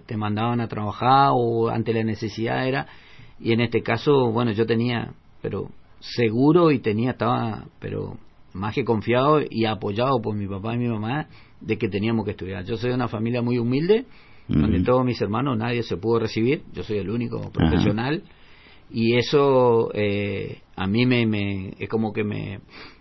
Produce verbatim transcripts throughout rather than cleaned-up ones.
te mandaban a trabajar o ante la necesidad era, y en este caso, bueno, yo tenía, pero seguro y tenía, estaba, pero más que confiado y apoyado por mi papá y mi mamá de que teníamos que estudiar. Yo soy de una familia muy humilde, uh-huh. donde todos mis hermanos, nadie se pudo recibir, yo soy el único profesional, uh-huh. y eso eh, a mí me, me es como que me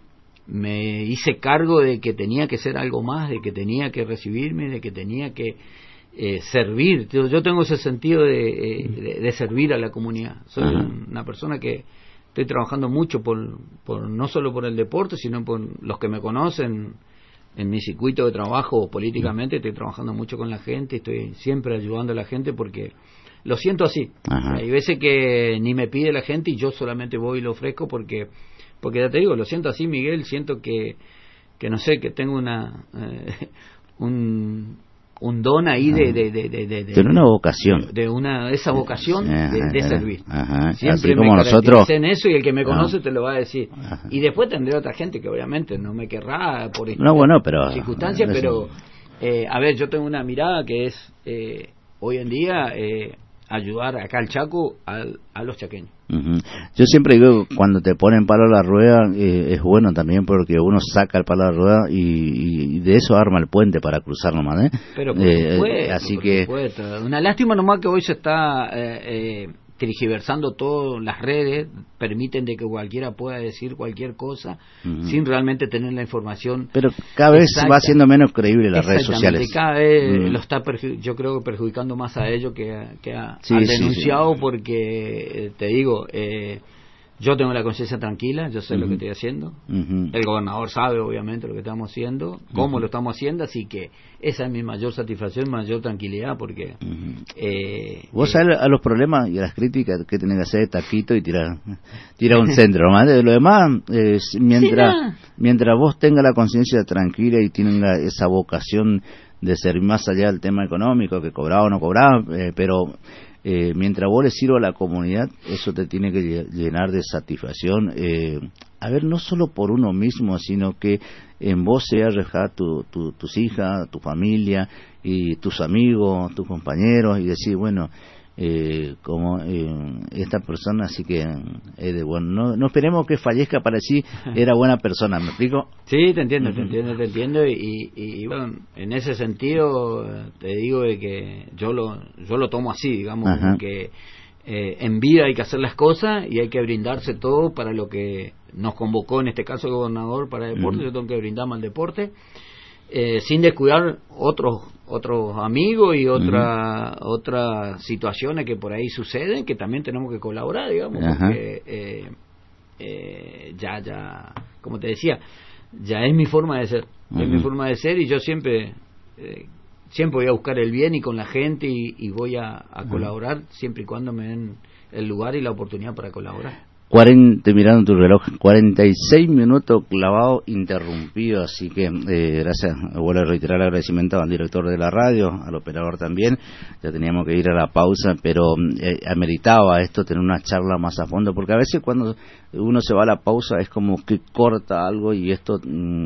me hice cargo de que tenía que ser algo más, de que tenía que recibirme, de que tenía que eh, servir. Yo, yo tengo ese sentido de, eh, de, de servir a la comunidad. Soy uh-huh. una persona que estoy trabajando mucho por, por no solo por el deporte, sino por los que me conocen en mi circuito de trabajo políticamente. Estoy trabajando mucho con la gente, estoy siempre ayudando a la gente porque lo siento así. Uh-huh. Hay veces que ni me pide la gente y yo solamente voy y lo ofrezco porque porque ya te digo, lo siento así, Miguel, siento que que no sé, que tengo una eh, un un don ahí de de de de, de, de una vocación, de, de una esa vocación ajá, de, de servir. Ajá, siempre así como me nosotros en eso y el que me conoce ajá. te lo va a decir. Ajá. Y después tendré otra gente que obviamente no me querrá por esta no, bueno, pero, circunstancias, pero eh, a ver, yo tengo una mirada que es eh, hoy en día eh, ayudar acá al Chaco a, a los chaqueños. Uh-huh. Yo siempre digo, cuando te ponen palo a la rueda, eh, es bueno también porque uno saca el palo a la rueda y, y de eso arma el puente para cruzar nomás, ¿eh? Pero por eh, supuesto, así por que supuesto. Una lástima nomás que hoy se está eh, eh, tergiversando todo, las redes permiten de que cualquiera pueda decir cualquier cosa uh-huh. sin realmente tener la información. Pero cada vez exacta. Va siendo menos creíble las redes sociales. Cada vez uh-huh. lo está perju- yo creo que perjudicando más a ellos que a, que a, sí, al sí, denunciado sí. porque eh, te digo eh, yo tengo la conciencia tranquila, yo sé uh-huh. lo que estoy haciendo, uh-huh. el gobernador sabe obviamente lo que estamos haciendo, cómo uh-huh. lo estamos haciendo, así que esa es mi mayor satisfacción, mayor tranquilidad, porque uh-huh. eh, vos eh, sabés a los problemas y a las críticas que tenés que hacer taquito y tirar tirar un centro, ¿no? De lo demás, eh, mientras sí, mientras vos tengas la conciencia tranquila y tengas esa vocación de ser más allá del tema económico, que cobraba o no cobraba, eh, pero Eh, mientras vos le sirva a la comunidad, eso te tiene que llenar de satisfacción, eh, a ver, no solo por uno mismo, sino que en vos sea reflejar tu, tu, tus hijas, tu familia y tus amigos, tus compañeros, y decir, bueno, eh, como eh, esta persona así que es de bueno, no, no esperemos que fallezca para decir era buena persona, ¿me explico? Sí, te entiendo, uh-huh. te entiendo, te entiendo y, y, y bueno, en ese sentido te digo de que yo lo yo lo tomo así, digamos, uh-huh. como que eh, en vida hay que hacer las cosas y hay que brindarse todo para lo que nos convocó, en este caso el gobernador, para el deporte, uh-huh. yo tengo que brindarme al deporte. Eh, sin descuidar otros otros amigos y otra uh-huh. otras situaciones que por ahí suceden que también tenemos que colaborar, digamos, uh-huh. porque eh, eh, ya ya como te decía, ya es mi forma de ser, uh-huh. es mi forma de ser y yo siempre eh, siempre voy a buscar el bien y con la gente y, y voy a, a uh-huh. colaborar siempre y cuando me den el lugar y la oportunidad para colaborar. cuarenta, mirando tu reloj, cuarenta y seis minutos clavado, interrumpido, así que eh, gracias, vuelvo a reiterar el agradecimiento al director de la radio, al operador también, ya teníamos que ir a la pausa, pero eh, ameritaba esto tener una charla más a fondo, porque a veces cuando uno se va a la pausa es como que corta algo y esto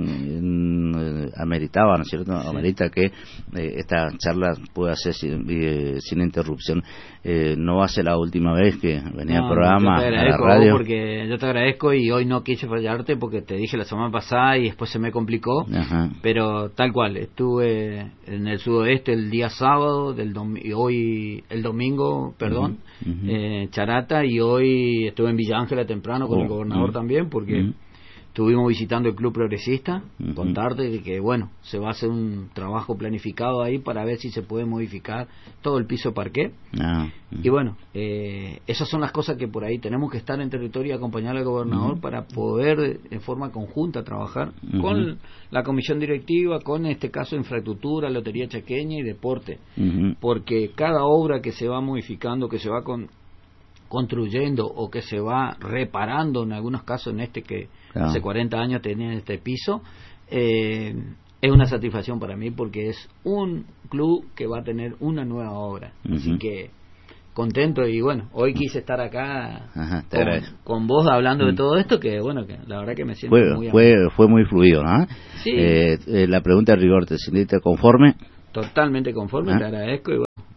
mm, ameritaba, ¿no es cierto? Sí. Amerita que eh, esta charla pueda ser sin, eh, sin interrupción. Eh, no va a ser la última vez que venía no, al programa, a la radio. Porque yo te agradezco y hoy no quise fallarte porque te dije la semana pasada y después se me complicó. Ajá. Pero tal cual, estuve en el sudoeste el día sábado, del dom- y hoy el domingo, perdón, uh-huh. Uh-huh. Eh, Charata, y hoy estuve en Villa Ángela temprano con oh, el gobernador uh-huh. también porque uh-huh. estuvimos visitando el Club Progresista, uh-huh. contarte de que bueno, se va a hacer un trabajo planificado ahí para ver si se puede modificar todo el piso de parqué. Uh-huh. Y bueno, eh, esas son las cosas que por ahí tenemos que estar en territorio y acompañar al gobernador uh-huh. para poder en forma conjunta trabajar uh-huh. con la comisión directiva, con este caso infraestructura, lotería chaqueña y deporte, uh-huh. porque cada obra que se va modificando, que se va con construyendo o que se va reparando, en algunos casos en este que claro. hace cuarenta años tenía este piso, eh, es una satisfacción para mí porque es un club que va a tener una nueva obra, uh-huh. así que contento y bueno, hoy quise estar acá Ajá, con, con vos hablando uh-huh. de todo esto que bueno, que la verdad que me siento fue, muy fue, fue muy fluido, ¿no? Sí. Eh, eh, la pregunta de rigor, ¿te sentiste conforme? Totalmente conforme, ¿Ah? Te agradezco y bueno,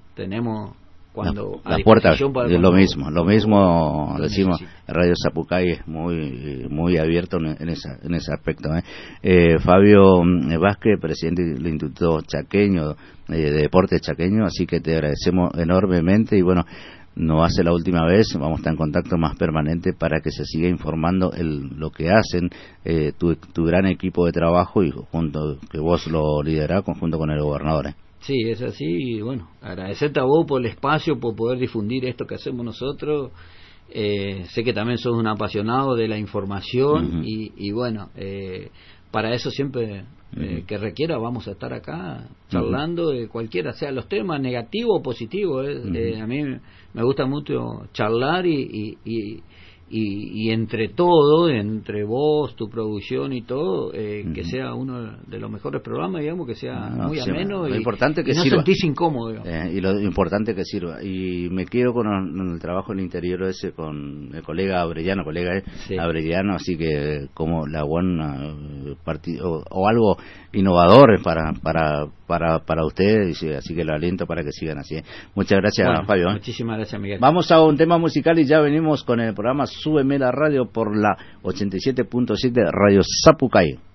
tenemos cuando la, la puerta es lo mismo, lo mismo lo decimos, Radio Zapucay es muy muy abierto en, en, esa, en ese aspecto. ¿eh? Eh, Fabio Vázquez, presidente del Instituto Chaqueño, eh, de Deportes Chaqueño, así que te agradecemos enormemente y bueno, no va a ser la última vez, vamos a estar en contacto más permanente para que se siga informando el, lo que hacen, eh, tu, tu gran equipo de trabajo y junto que vos lo liderás conjunto con el gobernador. ¿eh? Sí, es así, y bueno, agradecerte a vos por el espacio, por poder difundir esto que hacemos nosotros. Eh, sé que también sos un apasionado de la información. Uh-huh. y, y bueno, eh, para eso siempre eh, uh-huh. que requiera vamos a estar acá charlando uh-huh. de cualquiera, sea los temas negativos o positivos. Eh, uh-huh. eh, a mí me gusta mucho charlar y... y, y Y, y entre todo, entre vos, tu producción y todo, eh, uh-huh. que sea uno de los mejores programas, digamos, que sea no, muy sí, ameno lo y, importante que y no sirva. sentís incómodo. Eh, y lo importante que sirva. Y me quedo con el, con el trabajo en el interior ese con el colega Abrellano, colega eh, sí. Abrellano, así que como la buena partido o, o algo innovador para para para para ustedes, así que lo aliento para que sigan así. Muchas gracias, bueno, Fabio. ¿eh? Muchísimas gracias, Miguel. Vamos a un tema musical y ya venimos con el programa Súbeme la Radio por la ochenta y siete punto siete Radio Zapucay.